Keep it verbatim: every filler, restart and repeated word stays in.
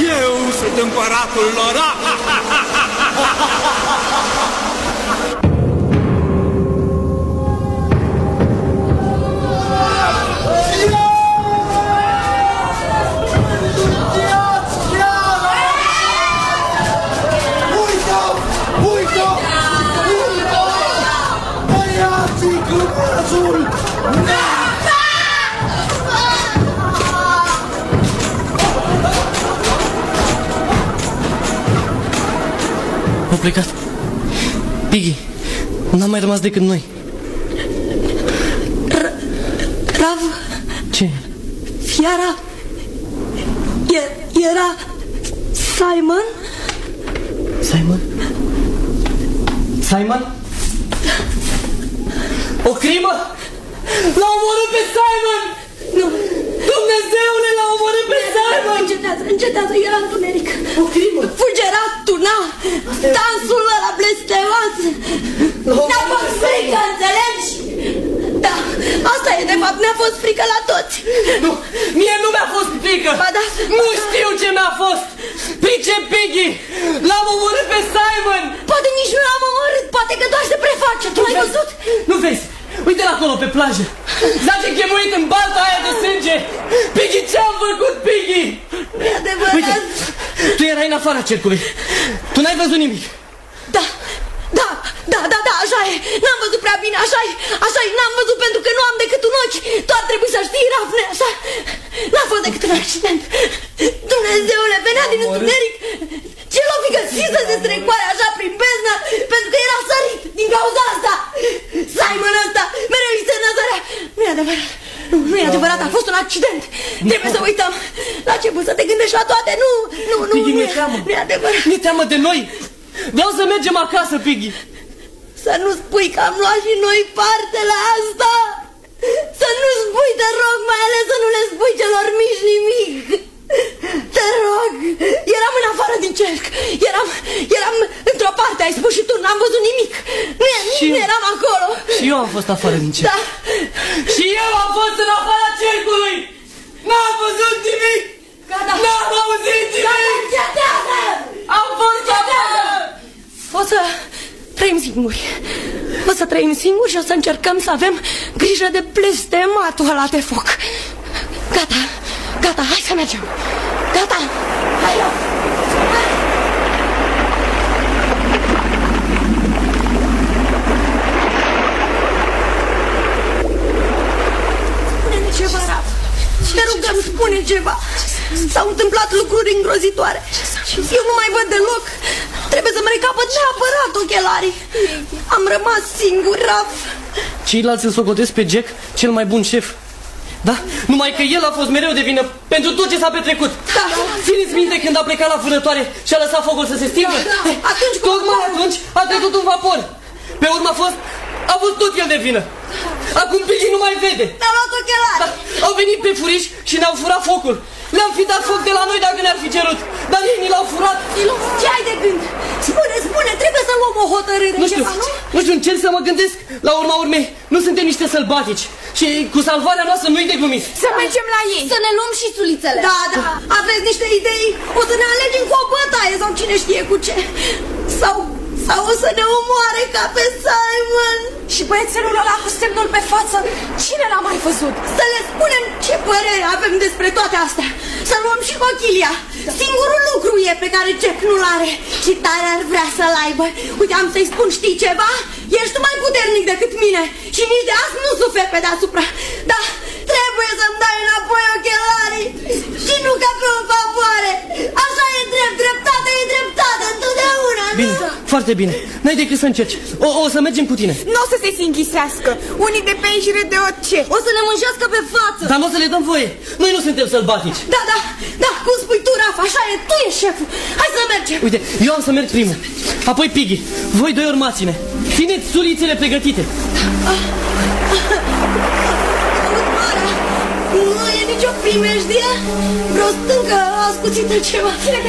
Eu sunt împăratul lor. Au plecat. Piggy, n-am mai rămas decât noi. Rav? Ce? Fiara e, era Simon? Simon? Simon? O crimă? L-a omorât pe Simon! Nu! Dumnezeule, l-a omorât pe Simon! Încetează, încetează, era întuneric. O crimă? Fulgera, tuna, dansul ăla blestemat. Ne-a fost frică, înțelegi? Da, asta e, de fapt, ne-a fost frică la toți. Nu, mie nu mi-a fost frică. Ba da. Nu știu ce mi-a fost. Pricep, Piggy, l-am omorât pe Simon. Poate nici nu l-am omorât, poate că doar se preface. Tu l-ai văzut? Nu vezi? Uite-l acolo pe plajă. Zace chemuit în balta aia de sânge. Piggy, ce-am făcut, Piggy? E adevărat. Uite, tu erai în afara cercului. Tu n-ai văzut nimic. Da, da, da, da, da, așa e. N-am văzut prea bine, așa e, așa e. N-am văzut pentru că nu am decât un ochi. Tu ar trebui să știi, Rafne, așa. N-a fost decât un accident. Dumnezeule, venea din întuneric. Ce l-o fi găsit să se strecoare așa prin beznă? Pentru că era sărit din cauza asta. Simon ăsta mereu îi se năzărea. Nu e adevărat. Nu, nu e adevărat, a fost un accident. Trebuie să uităm. La ce poți să te gândești la toate? Nu, nu, nu, Piggy, nu, mi-e e, teamă. nu e adevărat. Mi-e teamă de noi. Vreau să mergem acasă, Piggy. Să nu spui că am luat și noi parte la asta. Să nu spui, te rog, mai ales să nu le spui celor mici nimic. Te rog. Eram în afară din cerc. Eram, eram într-o parte, ai spus și tu, n-am văzut nimic. Nu, și nu eram acolo. Și eu am fost afară din cerc. Da. Și eu am fost în afara cercului. N-am văzut nimic. Gata. N-am auzit nimic. Gata, am fost afară. O să trăim singuri. O să trăim singuri și o să încercăm să avem grijă de blestematul ăla de foc. Gata, gata, hai să mergem. Gata, hai eu. Spune-ne ceva, Raf. Te rugăm, spune ceva. S-au întâmplat lucruri îngrozitoare. Eu nu mai văd deloc. Trebuie să-mi recapăt neapărat ochelarii. Am rămas singur, Raf. Ceilalți îl socotesc pe Jack cel mai bun șef. Da? Numai că el a fost mereu de vină pentru tot ce s-a petrecut. Da. Țineți minte când a plecat la vânătoare și a lăsat focul să se stingă? Da, da. Atunci, tocmai atunci a trecut un vapor. Pe urmă a fost, a fost tot el de vină. Acum Piggy nu mai vede. Ne-au luat ochelari. Da. Au venit pe furiș și ne-au furat focul. Le-am fi dat foc de la noi dacă ne-ar fi cerut. Dar ei ni l-au furat. Ce ai de gând? Spune, spune, trebuie să luăm o hotărâre. Nu știu, ceva, nu? nu știu, încerc să mă gândesc. La urma urmei, nu suntem niște sălbatici. Și cu salvarea noastră nu-i de glumit. Să mergem la ei. Să ne luăm și sulițele. Da, da, aveți niște idei. O să ne alegem cu o bătaie sau cine știe cu ce. Sau, sau o să ne omoare ca pe Simon. Și băiețelul ăla cu semnul pe față, cine l-a mai văzut? Să le spunem ce părere avem despre toate astea. Să luăm și cochilia. Singurul lucru e pe care Jack nu-l are și tare ar vrea să-l aibă. Uite, am să-i spun, știi ceva? Ești mai puternic decât mine și nici de azi nu suferi pe deasupra. Da, trebuie să-mi dai înapoi ochelarii și nu ca pe o favoare. Așa e drept, dreptate e dreptate întotdeauna, nu? Bine, foarte bine. N-ai decât să încerci. O, o să mergem cu tine. Nu o să se singhisească. Unii de pe aici râd de orice. O să ne mânjească pe față. Dar nu o să le dăm voie. Noi nu suntem sălbatici. Da, da, da, cum spui tu, Rafa, așa e, tu ești șeful. Hai să mergem. Uite, eu am să merg primul. Apoi Piggy. Voi doi urmați-ne. Țineți sulițele pregătite. Nu e nicio primejdie? Vreo stâncă ascuțită ceva.